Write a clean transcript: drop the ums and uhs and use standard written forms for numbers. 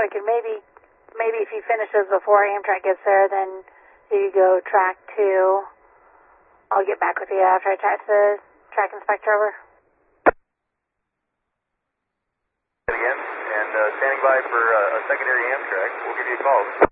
quick, and maybe if he finishes before Amtrak gets there, then you go track 2. I'll get back with you after I talk to the track inspector. Over. Again, and standing by for a secondary Amtrak. We'll give you a call.